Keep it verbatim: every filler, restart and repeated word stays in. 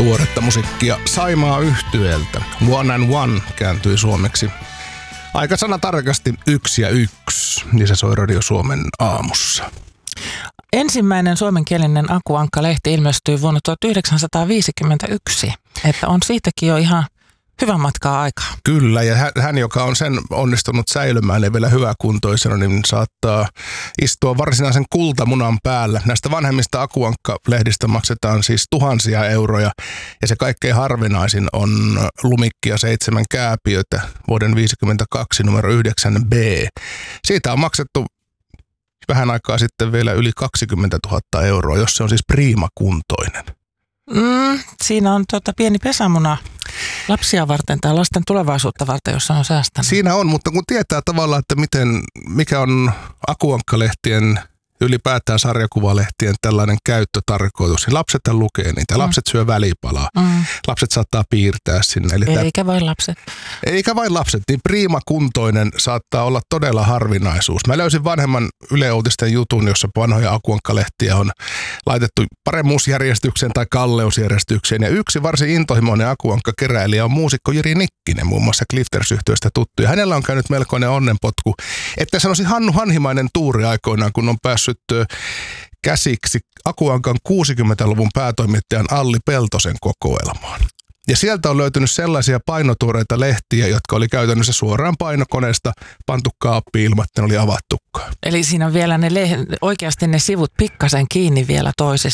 Tuoretta musiikkia Saimaa yhtyeeltä. One and One kääntyi suomeksi aikasana tarkasti yksi ja yksi, niin se soi Radio Suomen aamussa. Ensimmäinen suomenkielinen Aku Ankka-lehti ilmestyi vuonna tuhatyhdeksänsataaviisikymmentäyksi, että on siitäkin jo ihan hyvän matkaa aikaa. Kyllä, ja hän, hän joka on sen onnistunut säilymään ja vielä hyväkuntoisena, niin saattaa istua varsinaisen kultamunan päällä. Näistä vanhemmista Aku Ankka-lehdistä maksetaan siis tuhansia euroja, ja se kaikkein harvinaisin on Lumikki ja seitsemän kääpiötä vuoden viisikymmentäkaksi numero yhdeksän B. Siitä on maksettu vähän aikaa sitten vielä yli kaksikymmentätuhatta euroa, jos se on siis priimakuntoinen. Mm, siinä on tuota pieni pesämuna lapsia varten tai lasten tulevaisuutta varten, jossa on säästänyt. Siinä on, mutta kun tietää tavallaan, että miten, mikä on Aku Ankka-lehtien, ylipäätään sarjakuvalehtien tällainen käyttötarkoitus, niin lapset lukee niitä, mm. lapset syö välipalaa, mm. lapset saattaa piirtää sinne. Eli eikä tämä, vain lapset. Eikä vain lapset, niin priimakuntoinen saattaa olla todella harvinaisuus. Mä löysin vanhemman Yle Uutisten jutun, jossa vanhoja Aku Ankka-lehtiä on laitettu paremmuusjärjestykseen tai kalleusjärjestykseen, ja yksi varsin intohimoinen Aku Ankka-keräilijä on muusikko Jiri Nikkinen, muun muassa Clifters-yhtyeestä tuttu, ja hänellä on käynyt melkoinen onnenpotku, että sanoisin Hannu Hanhimainen tuuri aikoinaan, kun on päässyt käsiksi Aku Ankan kuusikymmentäluvun päätoimittajan Alli Peltosen kokoelmaan. Ja sieltä on löytynyt sellaisia painotuoreita lehtiä, jotka oli käytännössä suoraan painokoneesta pantu kaappiin ilman, että ne oli avattukaan. Eli siinä on vielä ne leh- oikeasti ne sivut pikkasen kiinni vielä toisessa.